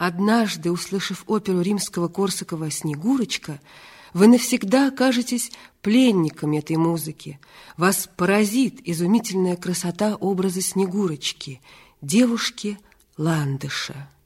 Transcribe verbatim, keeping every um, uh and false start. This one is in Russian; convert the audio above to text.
Однажды, услышав оперу Римского-Корсакова «Снегурочка», вы навсегда окажетесь пленниками этой музыки. Вас поразит изумительная красота образа Снегурочки, девушки Ландыша.